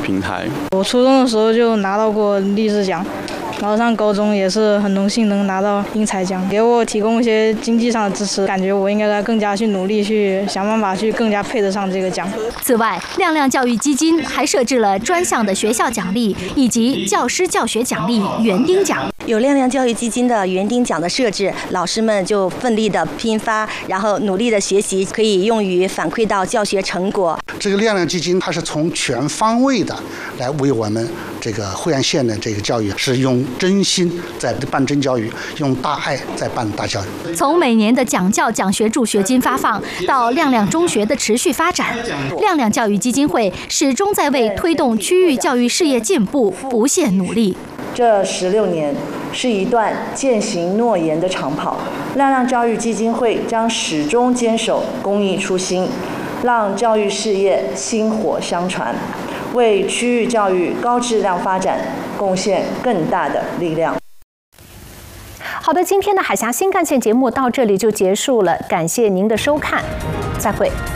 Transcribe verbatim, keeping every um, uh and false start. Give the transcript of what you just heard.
平台。 我初中的时候就拿到过励志奖。然后上高中也是很荣幸能拿到英才奖，给我提供一些经济上的支持，感觉我应该更加去努力，去想办法去更加配得上这个奖。 此外，亮亮教育基金还设置了专项的学校奖励以及教师教学奖励园丁奖。 有亮亮教育基金的园丁奖的设置，老师们就奋力的拼发，然后努力的学习，可以用于反馈到教学成果。 这个亮亮基金它是从全方位的来为我们这个惠安县的这个教育是用真心在办真教育，用大爱在办大教育。 从每年的奖教奖学助学金发放到亮亮中学的持续发展，亮亮教育基金会始终在为推动区域教育事业进步不懈努力。 这十六年是一段践行诺言的长跑，亮亮教育基金会将始终坚守公益初心，让教育事业薪火相传，为区域教育高质量发展贡献更大的力量。 好的，今天的海峡新干线节目到这里就结束了，感谢您的收看，再会。